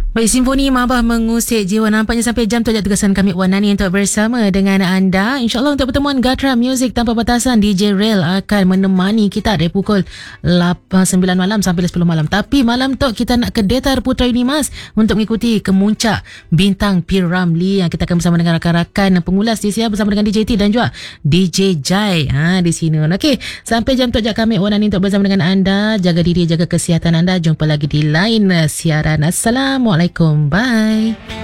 Baik, Simfoni Mabah mengusik jiwa. Nampaknya sampai jam tu tugasan kami Wan Nani untuk bersama dengan anda. InsyaAllah untuk pertemuan Gatra Music Tanpa Batasan, DJ Rail akan menemani kita dari pukul 9 malam sampai 10 malam. Tapi malam tu kita nak ke Datar Putra Unimas untuk mengikuti kemuncak Bintang P.Ramlee yang kita akan bersama dengan rakan-rakan pengulas di sini bersama dengan DJ T dan juga DJ Jai di sini. Okey, sampai jam tu kami Wan Nani untuk bersama dengan anda. Jaga diri, jaga kesihatan anda. Jumpa lagi di lain siaran. Assalamualaikum. Bye.